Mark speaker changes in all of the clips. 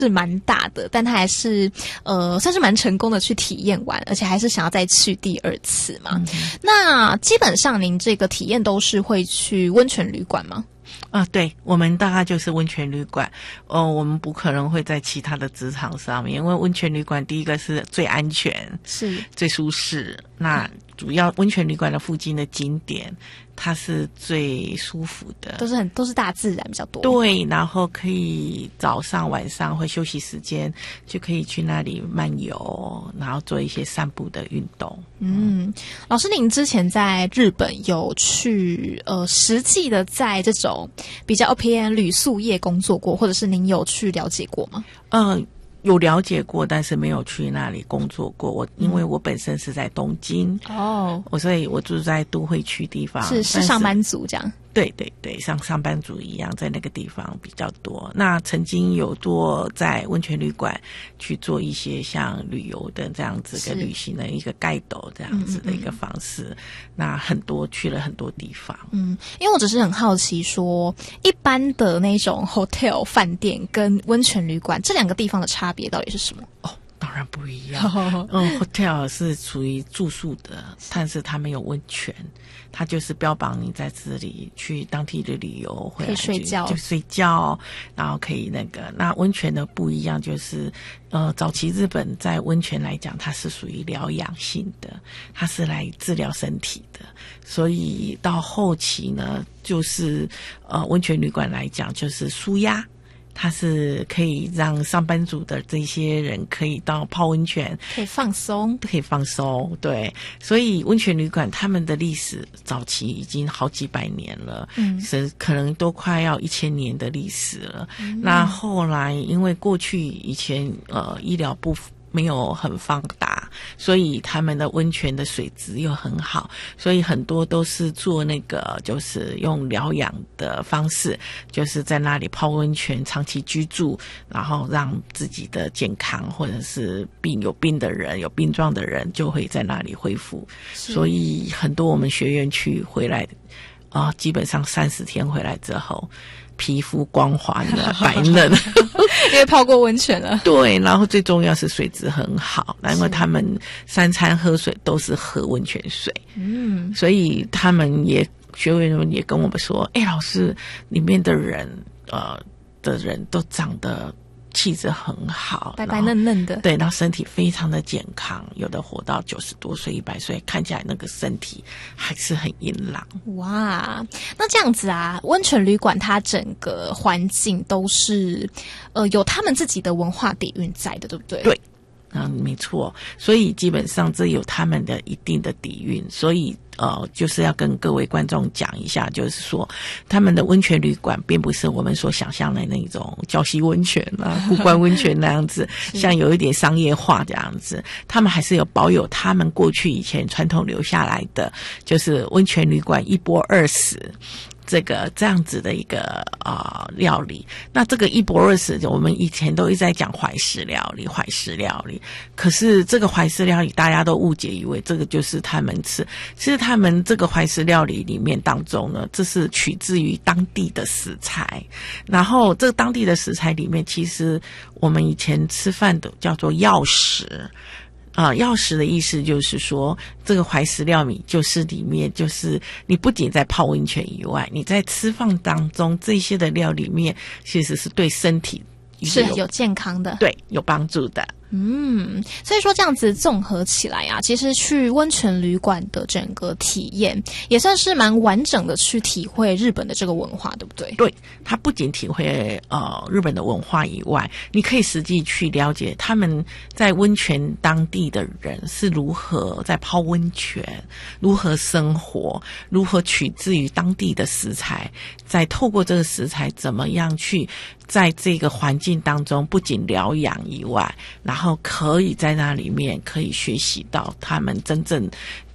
Speaker 1: 是蛮大的，但他还是算是蛮成功的去体验完，而且还是想要再去第二次嘛。那基本上您这个体验都是会去温泉旅馆吗？
Speaker 2: 对，我们大概就是温泉旅馆。我们不可能会在其他的职场上面，因为温泉旅馆第一个是最安全，是最舒适。那主要温泉旅馆的附近的景点，它是最舒服的，
Speaker 1: 都是大自然比较多。
Speaker 2: 对，然后可以早上晚上会休息时间就可以去那里漫游，然后做一些散步的运动。
Speaker 1: 老师，您之前在日本有去实际的在这种比较偏旅宿业工作过，或者是您有去了解过吗？
Speaker 2: 有了解过，但是没有去那里工作过。因为我本身是在东京所以我住在都会区地方，是
Speaker 1: 上班族这样。
Speaker 2: 对对对，像上班族一样，在那个地方比较多。那曾经有多在温泉旅馆去做一些像旅游的这样子跟旅行的一个guide这样子的一个方式。那去了很多地方。
Speaker 1: 因为我只是很好奇说，一般的那种 hotel 饭店跟温泉旅馆这两个地方的差别到底是什么？
Speaker 2: 当然不一样。hotel 是属于住宿的，但是它没有温泉，它就是标榜你在这里去当地的旅游回来可以睡觉，就睡觉，然后可以那个。那温泉的不一样，就是早期日本在温泉来讲，它是属于疗养性的，它是来治疗身体的。所以到后期呢，就是温泉旅馆来讲，就是舒压。它是可以让上班族的这些人可以到泡温泉，可以放松，对。所以温泉旅馆他们的历史早期已经好几百年了，是可能都快要1000年的历史了。那后来因为过去以前医疗部没有很发达，所以他们的温泉的水质又很好，所以很多都是做那个就是用疗养的方式，就是在那里泡温泉长期居住，然后让自己的健康或者是有病的人有病状的人就会在那里恢复。所以很多我们学院去回来基本上30天回来之后皮肤光滑的白嫩
Speaker 1: 因为泡过温泉了。
Speaker 2: 对，然后最重要是水质很好，因为他们3餐喝水都是喝温泉水。所以他们学员也跟我们说，老师，里面的人都长得气质很好，
Speaker 1: 白白嫩嫩的，
Speaker 2: 对，然后身体非常的健康，有的活到90多岁、100岁，看起来那个身体还是很硬朗。
Speaker 1: 哇，那这样子啊，温泉旅馆它整个环境都是有他们自己的文化底蕴在的，对不对？
Speaker 2: 对。没错，所以基本上这有他们的一定的底蕴，所以就是要跟各位观众讲一下，就是说他们的温泉旅馆并不是我们所想象的那种礁溪温泉湖关温泉那样子像有一点商业化这样子，他们还是有保有他们过去以前传统留下来的，就是温泉旅馆一钵20这样子的一个料理。那这个一钵20，我们以前都一直在讲怀石料理，可是这个怀石料理大家都误解以为这个就是他们吃，其实他们这个怀石料理里面当中呢，这是取自于当地的食材，然后这个当地的食材里面，其实我们以前吃饭的叫做药食。药食的意思就是说，这个怀石料理就是里面就是你不仅在泡温泉以外，你在吃饭当中这些的料里面，其实是对身体
Speaker 1: 是有健康的，
Speaker 2: 对，有帮助的。
Speaker 1: 所以说这样子综合起来啊，其实去温泉旅馆的整个体验也算是蛮完整的去体会日本的这个文化，对不对？对，
Speaker 2: 它不仅体会日本的文化以外，你可以实际去了解他们在温泉当地的人是如何在泡温泉，如何生活，如何取自于当地的食材，再透过这个食材怎么样去在这个环境当中不仅疗养以外，然后可以在那里面可以学习到他们真正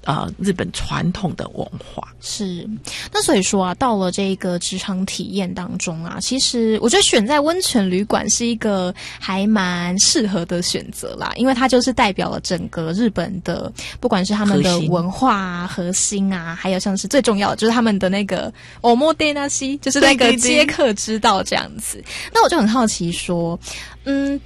Speaker 2: 日本传统的文化。
Speaker 1: 是，那所以说啊，到了这个职场体验当中啊，其实我觉得选在温泉旅馆是一个还蛮适合的选择啦，因为它就是代表了整个日本的，不管是他们的文化啊、核心啊，还有像是最重要的就是他们的那个omotenashi，就是那个接客之道这样子。那我就很好奇说，